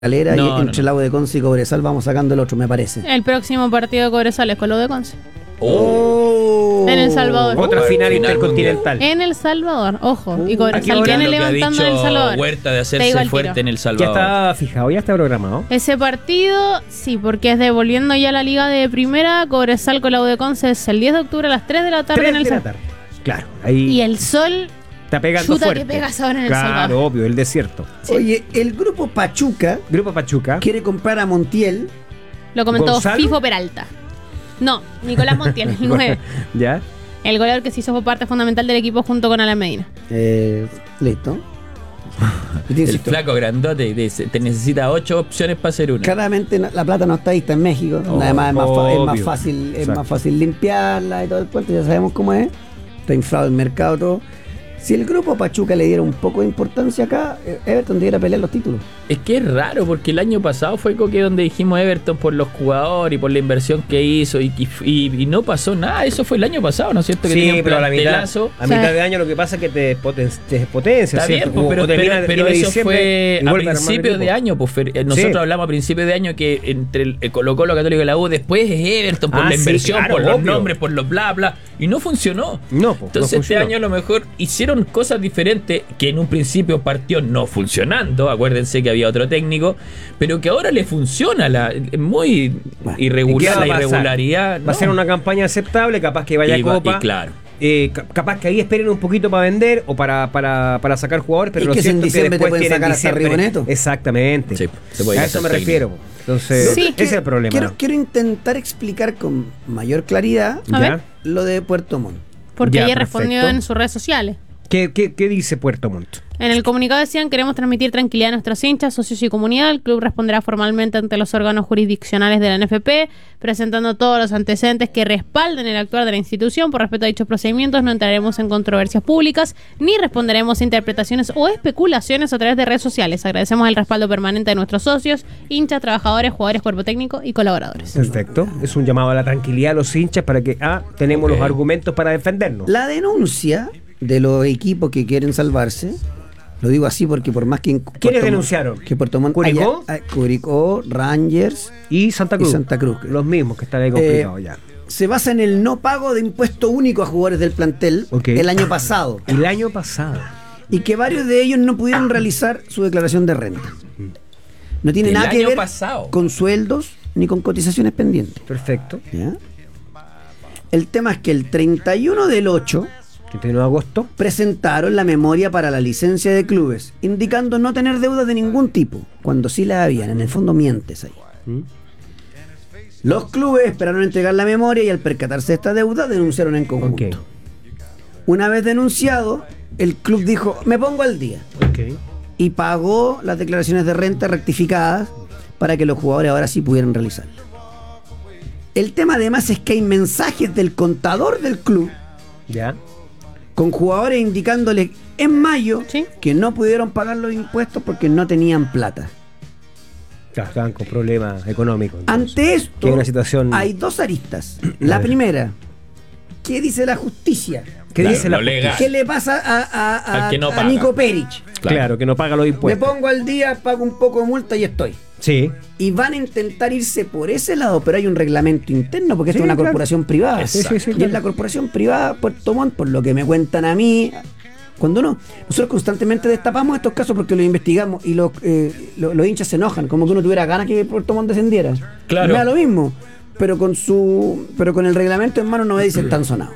Calera y entre Lago de Conce y Cobresal vamos sacando el otro, me parece. El próximo partido de Cobresal es con Lago de Conce. En El Salvador. Otra final intercontinental. En El Salvador, ojo. Y Cobresal viene levantando en El Salvador. Huerta de hacerse fuerte en El Salvador. Ya está fijado, ya está programado. Ese partido, sí, porque es devolviendo ya la liga de primera. Cobresal con Lago de Conce es el 10 de octubre a las 3 de la tarde en El Salvador. Claro, ahí. Y el sol está pegando chuta fuerte. Que pegas ahora en El Salvador. Claro, obvio, el desierto. Sí. Oye, el Grupo Pachuca quiere comprar a Montiel. Lo comentó ¿Gonzalo? Fifo Peralta. No, Nicolás Montiel, el 9. ¿Ya? El goleador que se hizo parte fundamental del equipo junto con Alan Medina. Listo. El flaco grandote dice, te necesita 8 opciones para hacer una. Claramente la plata no está ahí, está en México. Además es más fácil limpiarla y todo el cuento, ya sabemos cómo es. Está inflado el mercado, todo. Si el Grupo Pachuca le diera un poco de importancia acá, Everton debiera pelear los títulos. Es que es raro, porque el año pasado fue Coque donde dijimos Everton por los jugadores y por la inversión que hizo y no pasó nada. Eso fue el año pasado, ¿no es cierto? Que sí, pero a mitad de año lo que pasa es que te potencia. Está bien, pero eso fue a principios de año. Pues, nosotros hablamos a principios de año que entre el Colo-Colo, Católico y la U, después es Everton por la inversión, claro, por los nombres, por los bla bla, y no funcionó. Entonces este año a lo mejor hicieron cosas diferentes que en un principio partió no funcionando. Acuérdense que había otro técnico, pero que ahora le funciona. Es muy irregular la irregularidad. Va a ser una campaña aceptable, capaz que vaya a Copa. Y claro. Capaz que ahí esperen un poquito para vender o para sacar jugadores, pero lo cierto es que después pueden sacar hasta Río Neto. Exactamente. Sí, a eso me refiero. Entonces, ese es el problema. Quiero intentar explicar con mayor claridad lo de Puerto Montt. Porque ella respondió en sus redes sociales. ¿Qué dice Puerto Montt? En el comunicado decían: queremos transmitir tranquilidad a nuestros hinchas, socios y comunidad. El club responderá formalmente ante los órganos jurisdiccionales de la NFP, presentando todos los antecedentes que respalden el actuar de la institución. Por respeto a dichos procedimientos, no entraremos en controversias públicas, ni responderemos a interpretaciones o especulaciones a través de redes sociales. Agradecemos el respaldo permanente de nuestros socios, hinchas, trabajadores, jugadores, cuerpo técnico y colaboradores. Perfecto. Es un llamado a la tranquilidad a los hinchas para que tenemos los argumentos para defendernos. La denuncia de los equipos que quieren salvarse, lo digo así porque por más que ¿quiénes denunciaron? Que Puerto Montt Curicó, Rangers y Santa Cruz. Los mismos que están ahí complicados ya. Se basa en el no pago de impuesto único a jugadores del plantel el año pasado. Y que varios de ellos no pudieron realizar su declaración de renta. No tiene nada que ver con sueldos ni con cotizaciones pendientes. Perfecto. ¿Ya? El tema es que el 31 del 8 de agosto presentaron la memoria para la licencia de clubes, indicando no tener deudas de ningún tipo, cuando sí las habían. En el fondo mientes ahí. Los clubes esperaron entregar la memoria y al percatarse de esta deuda denunciaron en conjunto. Una vez denunciado, el club dijo: me pongo al día. Y pagó las declaraciones de renta rectificadas para que los jugadores ahora sí pudieran realizarlas. El tema además es que hay mensajes del contador del club con jugadores indicándoles en mayo que no pudieron pagar los impuestos porque no tenían plata. Estaban con problemas económicos. Entonces, ante esto hay dos aristas. La primera, ¿qué dice la justicia? ¿Qué le pasa a Nico Perich? Claro, que no paga los impuestos. Me pongo al día, pago un poco de multa y estoy. Sí. Y van a intentar irse por ese lado, pero hay un reglamento interno porque esto es una corporación privada. Y en la corporación privada, Puerto Montt, por lo que me cuentan a mí, cuando no, nosotros constantemente destapamos estos casos porque los investigamos y los hinchas se enojan, como que uno tuviera ganas que Puerto Montt descendiera. Claro. Me da lo mismo, pero con el reglamento en mano no me dicen tan sonado.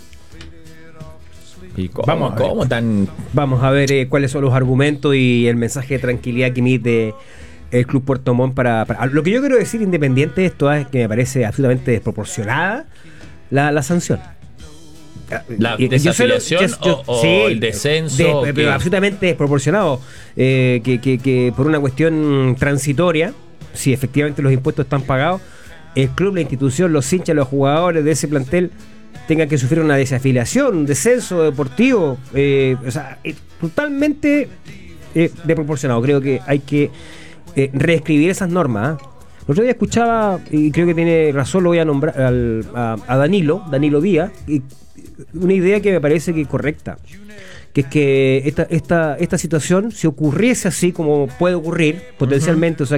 ¿Y Vamos a ver cuáles son los argumentos y el mensaje de tranquilidad que emite el Club Puerto Montt para lo que yo quiero decir, independiente de esto, es que me parece absolutamente desproporcionada la sanción. ¿La desafiliación o el descenso? Pero absolutamente desproporcionado. Que por una cuestión transitoria, si efectivamente los impuestos están pagados, el club, la institución, los hinchas, los jugadores de ese plantel tengan que sufrir una desafiliación, un descenso deportivo. Totalmente desproporcionado. Creo que hay que reescribir esas normas. El otro día escuchaba, y creo que tiene razón, lo voy a nombrar a Danilo Díaz, una idea que me parece que es correcta, que es que esta situación, si ocurriese así como puede ocurrir potencialmente, o sea,